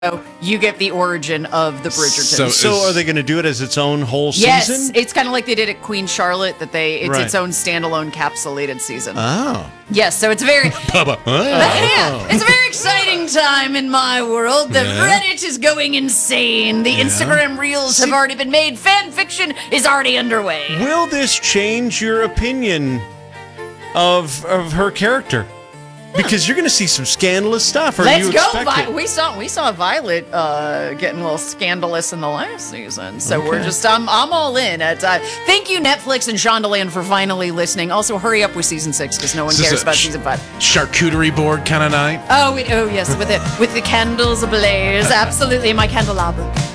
you get the origin of the Bridgertons. So are they going to do it as its own whole season? Yes, it's kind of like they did at Queen Charlotte, that it's Right. its own standalone capsulated season. Oh. Yes, so it's very Bubba. yeah, it's a very exciting time in my world. The Yeah. Reddit is going insane. The Instagram reels have already been made. Fan fiction is already underway. Will this change your opinion of her character? Because you're going to see some scandalous stuff. Or Let's you go! expect it? We saw Violet getting a little scandalous in the last season, so we're Okay. just I'm all in. Thank you, Netflix and Shondaland, for finally listening. Also, hurry up with season 6 because no one Is this cares a about season 5. Charcuterie board kind of night? Oh yes, with the candles ablaze. Absolutely, my candelabra.